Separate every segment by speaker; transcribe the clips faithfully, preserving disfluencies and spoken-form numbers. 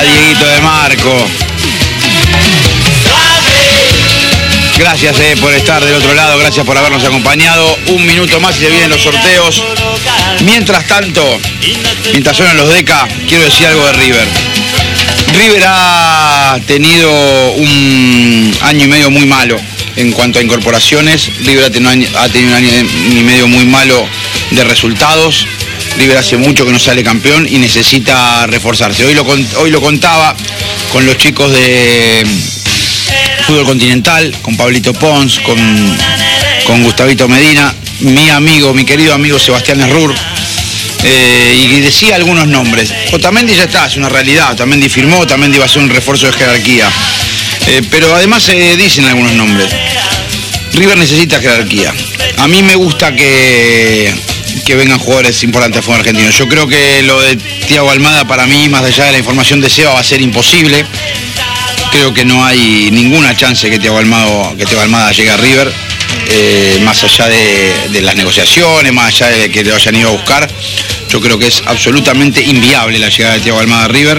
Speaker 1: Dieguito de Marco. Gracias eh, por estar del otro lado, gracias por habernos acompañado. Un minuto más y se vienen los sorteos. Mientras tanto, mientras suenan los Deca, quiero decir algo de River. River ha tenido un año y medio muy malo en cuanto a incorporaciones. River ha tenido un año, ha tenido un año y medio muy malo de resultados. River hace mucho que no sale campeón y necesita reforzarse. Hoy lo, hoy lo contaba con los chicos de Fútbol Continental, con Pablito Pons, con, con Gustavito Medina, mi amigo, mi querido amigo Sebastián Errur, eh, y decía algunos nombres. Otamendi ya está, es una realidad. Otamendi firmó, Otamendi va a ser un refuerzo de jerarquía. Eh, pero además se eh, dicen algunos nombres. River necesita jerarquía. A mí me gusta que, que vengan jugadores importantes al fútbol argentino. Yo creo que lo de Thiago Almada, para mí, más allá de la información de Seba, va a ser imposible. Creo que no hay ninguna chance que Thiago Almada, que Thiago Almada llegue a River, eh, más allá de, de las negociaciones, más allá de que lo hayan ido a buscar. Yo creo que es absolutamente inviable la llegada de Thiago Almada a River.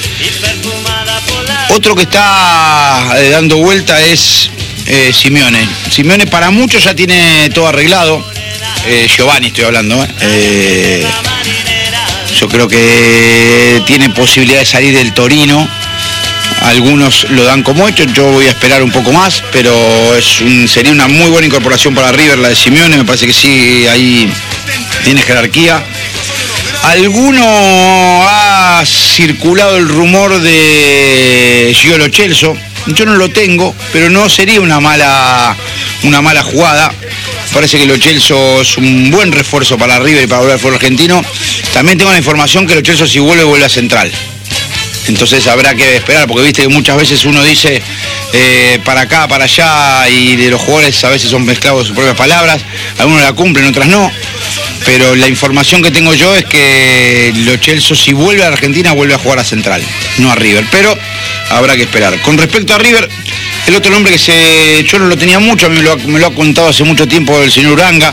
Speaker 1: Otro que está eh, dando vuelta es eh, Simeone. Simeone para muchos ya tiene todo arreglado. Eh, Giovanni estoy hablando. Eh. Eh, yo creo que tiene posibilidad de salir del Torino. Algunos lo dan como hecho, yo voy a esperar un poco más, pero es un, sería una muy buena incorporación para River la de Simeone. Me parece que sí, ahí tiene jerarquía. Alguno ha circulado el rumor de Gio Lo Celso. Yo no lo tengo, pero no sería una mala, una mala jugada. Parece que Lo Celso es un buen refuerzo para River y para volver al fútbol argentino. También tengo la información que Lo Celso, si vuelve, vuelve a Central. Entonces habrá que esperar, porque viste que muchas veces uno dice eh, para acá, para allá, y de los jugadores a veces son mezclados de sus propias palabras. Algunos la cumplen, otras no. Pero la información que tengo yo es que Lo Celso, si vuelve a Argentina, vuelve a jugar a Central, no a River. Pero habrá que esperar. Con respecto a River, el otro nombre que se, yo no lo tenía mucho, me lo, ha, me lo ha contado hace mucho tiempo el señor Uranga,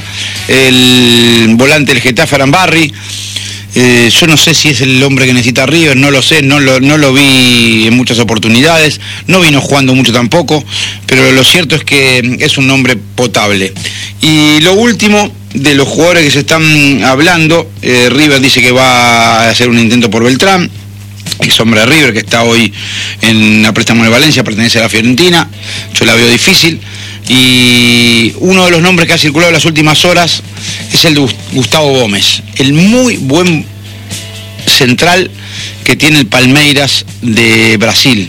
Speaker 1: el volante del Getafe, Arambarri. Eh, yo no sé si es el hombre que necesita River, no lo sé, no lo, no lo vi en muchas oportunidades, no vino jugando mucho tampoco, pero lo cierto es que es un nombre potable. Y lo último, de los jugadores que se están hablando, eh, River dice que va a hacer un intento por Beltrán, ex hombre de River, que está hoy en la préstamo de Valencia, pertenece a la Fiorentina. Yo la veo difícil. Y uno de los nombres que ha circulado en las últimas horas es el de Gustavo Gómez, el muy buen central que tiene el Palmeiras de Brasil.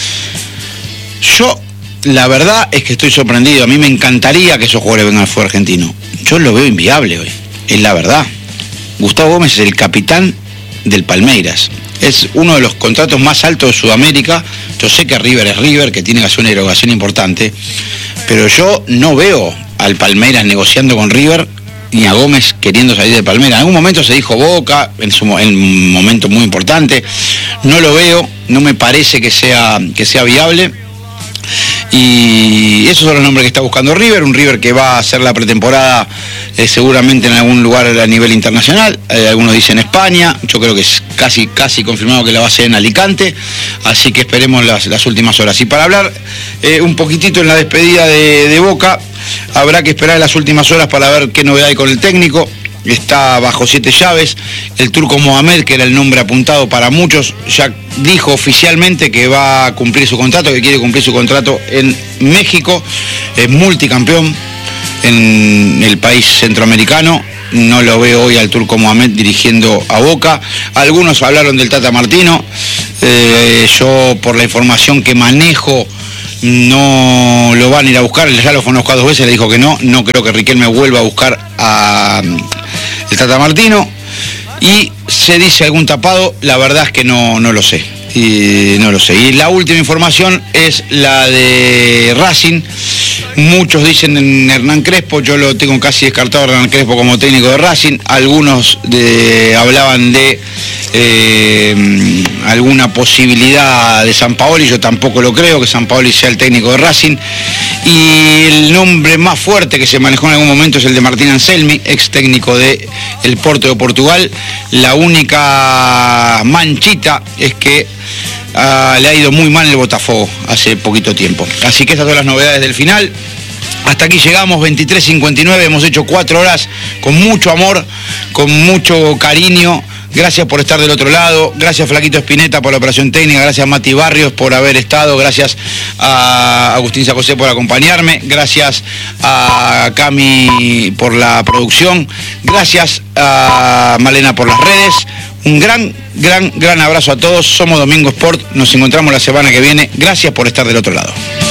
Speaker 1: Yo, la verdad es que estoy sorprendido. A mí me encantaría que esos jugadores vengan al fútbol argentino. Yo lo veo inviable hoy, es la verdad. Gustavo Gómez es el capitán del Palmeiras. Es uno de los contratos más altos de Sudamérica. Yo sé que River es River, que tiene que hacer una erogación importante, pero yo no veo al Palmeiras negociando con River, ni a Gómez queriendo salir de Palmeiras. En algún momento se dijo Boca, en, su, en un momento muy importante. No lo veo, no me parece que sea, que sea viable. Y esos son los nombres que está buscando River, un River que va a hacer la pretemporada eh, seguramente en algún lugar a nivel internacional, eh, algunos dicen España, yo creo que es casi, casi confirmado que la va a hacer en Alicante, así que esperemos las, las últimas horas. Y para hablar eh, un poquitito en la despedida de, de Boca, habrá que esperar las últimas horas para ver qué novedad hay con el técnico. Está bajo siete llaves. El turco Mohamed, que era el nombre apuntado para muchos, ya dijo oficialmente que va a cumplir su contrato, que quiere cumplir su contrato en México. Es multicampeón en el país centroamericano. No lo veo hoy al turco Mohamed dirigiendo a Boca. Algunos hablaron del Tata Martino. Eh, yo, por la información que manejo, no lo van a ir a buscar. Ya lo fue a buscar dos veces, le dijo que no. No creo que Riquelme vuelva a buscar a el Tata Martino. Y se dice algún tapado, la verdad es que no, no lo sé. Y no lo sé. Y la última información es la de Racing. Muchos dicen en Hernán Crespo, yo lo tengo casi descartado a Hernán Crespo como técnico de Racing. Algunos de, hablaban de eh, alguna posibilidad de Sampaoli, yo tampoco lo creo, que Sampaoli sea el técnico de Racing. Y el nombre más fuerte que se manejó en algún momento es el de Martín Anselmi, ex técnico de el Porto de Portugal. La única manchita es que ah, le ha ido muy mal el Botafogo hace poquito tiempo. Así que estas son las novedades del final. Hasta aquí llegamos, veintitrés cincuenta y nueve, hemos hecho cuatro horas con mucho amor, con mucho cariño. Gracias por estar del otro lado, gracias Flaquito Espineta por la operación técnica, gracias Mati Barrios por haber estado, gracias a Agustín Sacosé por acompañarme, gracias a Cami por la producción, gracias a Malena por las redes. Un gran, gran, gran abrazo a todos, somos Domingo Sport, nos encontramos la semana que viene, gracias por estar del otro lado.